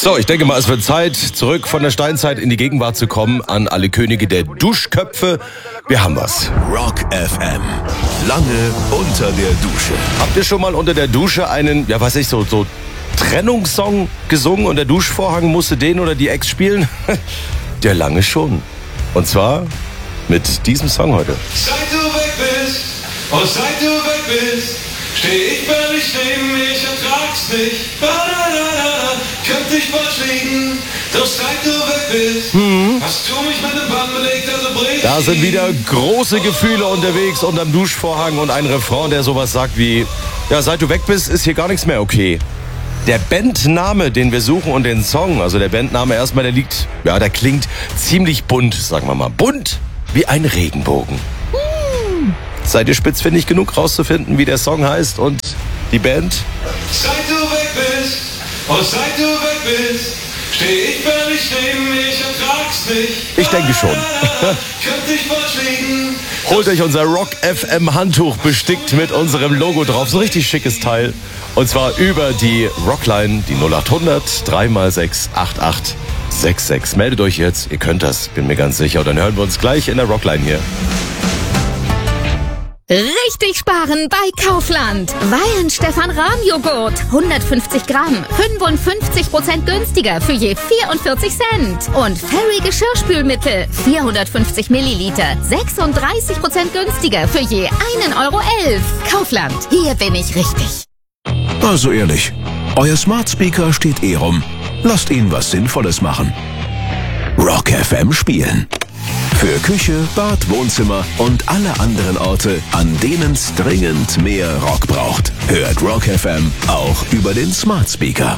So, ich denke mal, es wird Zeit, zurück von der Steinzeit in die Gegenwart zu kommen, an alle Könige der Duschköpfe. Wir haben was. Rock FM. Lange unter der Dusche. Habt ihr schon mal unter der Dusche einen, so Trennungssong gesungen und der Duschvorhang musste den oder die Ex spielen? Der Lange schon. Und zwar mit diesem Song heute. Seit du weg bist, oh seit du weg bist, steh ich bei dich neben, ich ertrag's nicht. Könnte ich falsch liegen, doch seit du weg bist, hast du mich mit dem Bann belegt, also brich. Da sind wieder große Gefühle unterwegs unterm Duschvorhang und ein Refrain, der sowas sagt wie, ja, seit du weg bist, ist hier gar nichts mehr okay. Der Bandname, den wir suchen und den Song, also der Bandname erstmal, der klingt ziemlich bunt, sagen wir mal. Bunt wie ein Regenbogen. Seid ihr spitzfindig genug rauszufinden, wie der Song heißt und die Band? Seit du weg bist, oh seit du weg bist, steh ich bei dich neben, ich ertrag's nicht. Ich denke schon. Könnte ich falsch liegen. Holt euch unser Rock FM Handtuch bestickt mit unserem Logo drauf. So ein richtig schickes Teil. Und zwar über die Rockline, die 0800 3x6 8866. Meldet euch jetzt, ihr könnt das, bin mir ganz sicher. Und dann hören wir uns gleich in der Rockline hier. Richtig sparen bei Kaufland. Weihenstephan-Rahmjoghurt. 150 Gramm. 55% günstiger für je 44 Cent. Und Fairy Geschirrspülmittel. 450 Milliliter. 36% günstiger für je 1,11 Euro. Kaufland. Hier bin ich richtig. Also ehrlich, euer Smart Speaker steht rum. Lasst ihn was Sinnvolles machen. Rock FM spielen. Für Küche, Bad, Wohnzimmer und alle anderen Orte, an denen es dringend mehr Rock braucht. Hört Rock FM auch über den Smart Speaker.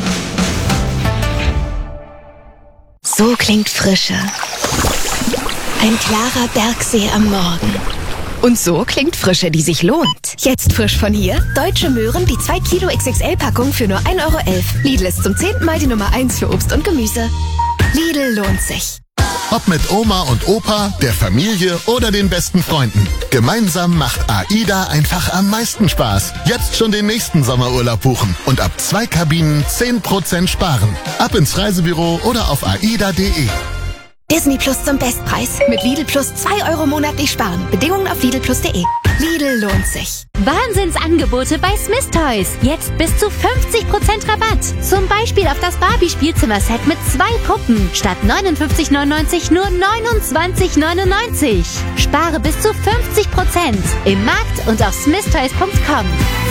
So klingt Frische. Ein klarer Bergsee am Morgen. Und so klingt Frische, die sich lohnt. Jetzt frisch von hier. Deutsche Möhren, die 2 Kilo XXL-Packung für nur 1,11 Euro. Lidl ist zum 10. Mal die Nummer 1 für Obst und Gemüse. Lidl lohnt sich. Ob mit Oma und Opa, der Familie oder den besten Freunden. Gemeinsam macht AIDA einfach am meisten Spaß. Jetzt schon den nächsten Sommerurlaub buchen und ab 2 Kabinen 10% sparen. Ab ins Reisebüro oder auf aida.de. Disney Plus zum Bestpreis. Mit Lidl Plus 2 Euro monatlich sparen. Bedingungen auf lidlplus.de. Lidl lohnt sich. Wahnsinnsangebote bei Smith Toys. Jetzt bis zu 50% Rabatt. Zum Beispiel auf das Barbie-Spielzimmerset mit 2 Puppen. Statt 59,99 nur 29,99. Spare bis zu 50% im Markt und auf smithtoys.com.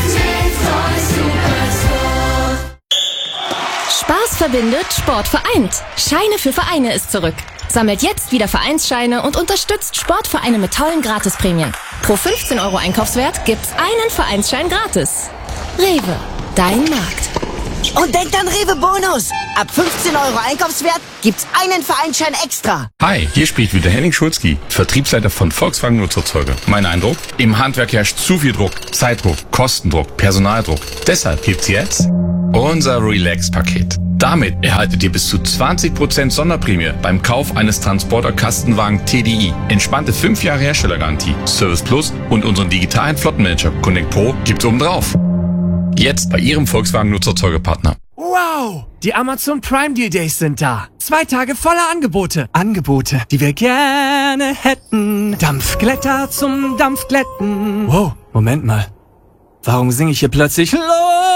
Spaß verbindet, Sport vereint. Scheine für Vereine ist zurück. Sammelt jetzt wieder Vereinsscheine und unterstützt Sportvereine mit tollen Gratisprämien. Pro 15 Euro Einkaufswert gibt's einen Vereinsschein gratis. Rewe, dein Markt. Und denkt an Rewe Bonus. Ab 15 Euro Einkaufswert gibt's einen Vereinsschein extra. Hi, hier spricht wieder Henning Schulzki, Vertriebsleiter von Volkswagen Nutzerzeuger. Mein Eindruck? Im Handwerk herrscht zu viel Druck, Zeitdruck, Kostendruck, Personaldruck. Deshalb gibt's jetzt unser Relax-Paket. Damit erhaltet ihr bis zu 20% Sonderprämie beim Kauf eines Transporter-Kastenwagen TDI. Entspannte 5 Jahre Herstellergarantie, Service Plus und unseren digitalen Flottenmanager Connect Pro gibt's obendrauf. Jetzt bei Ihrem Volkswagen Nutzerzeugerpartner. Wow! Die Amazon Prime Deal Days sind da. 2 Tage voller Angebote. Angebote, die wir gerne hätten. Dampfglätter zum Dampfglätten. Wow, Moment mal. Warum singe ich hier plötzlich los?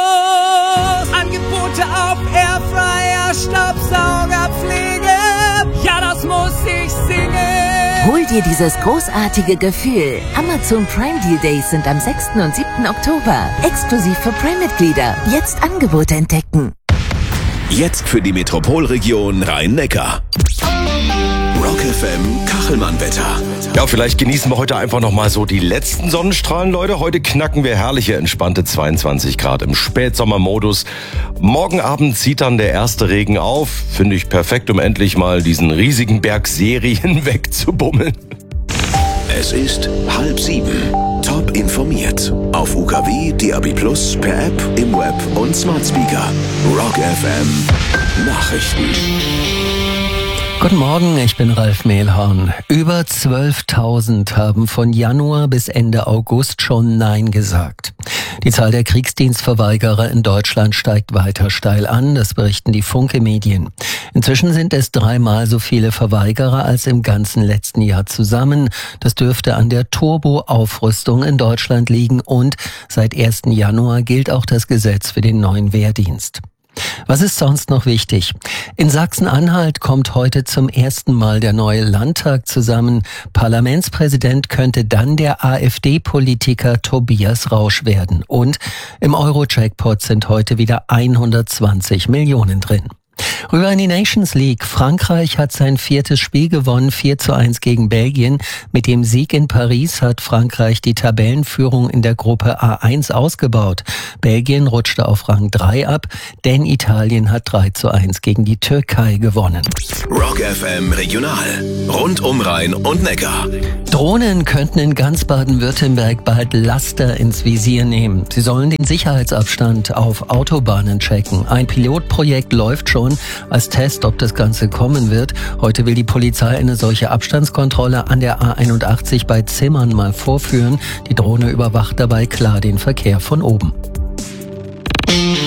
Angebote auf Airfryer, Staubsaugerpflege. Ja, das muss ich singen. Hol dir dieses großartige Gefühl. Amazon Prime Deal Days sind am 6. und 7. Oktober. Exklusiv für Prime-Mitglieder. Jetzt Angebote entdecken. Jetzt für die Metropolregion Rhein-Neckar. Rock FM Kachelmann-Wetter. Ja, vielleicht genießen wir heute einfach nochmal so die letzten Sonnenstrahlen, Leute. Heute knacken wir herrliche, entspannte 22 Grad im Spätsommermodus. Morgen Abend zieht dann der erste Regen auf. Finde ich perfekt, um endlich mal diesen riesigen Berg Serien wegzubummeln. Es ist 6:30. Top informiert. Auf UKW, DAB+, per App, im Web und Smart Speaker. Rock FM Nachrichten. Guten Morgen, ich bin Ralf Mehlhorn. Über 12.000 haben von Januar bis Ende August schon Nein gesagt. Die Zahl der Kriegsdienstverweigerer in Deutschland steigt weiter steil an, das berichten die Funke-Medien. Inzwischen sind es 3-mal so viele Verweigerer als im ganzen letzten Jahr zusammen. Das dürfte an der Turbo-Aufrüstung in Deutschland liegen und seit 1. Januar gilt auch das Gesetz für den neuen Wehrdienst. Was ist sonst noch wichtig? In Sachsen-Anhalt kommt heute zum ersten Mal der neue Landtag zusammen. Parlamentspräsident könnte dann der AfD-Politiker Tobias Rausch werden. Und im Euro-Jackpot sind heute wieder 120 Millionen drin. Rüber in die Nations League. Frankreich hat sein 4. Spiel gewonnen, 4:1 gegen Belgien. Mit dem Sieg in Paris hat Frankreich die Tabellenführung in der Gruppe A1 ausgebaut. Belgien rutschte auf Rang 3 ab, denn Italien hat 3:1 gegen die Türkei gewonnen. Rock FM Regional. Rund um Rhein und Neckar. Drohnen könnten in ganz Baden-Württemberg bald Laster ins Visier nehmen. Sie sollen den Sicherheitsabstand auf Autobahnen checken. Ein Pilotprojekt läuft schon als Test, ob das Ganze kommen wird. Heute will die Polizei eine solche Abstandskontrolle an der A81 bei Zimmern mal vorführen. Die Drohne überwacht dabei klar den Verkehr von oben.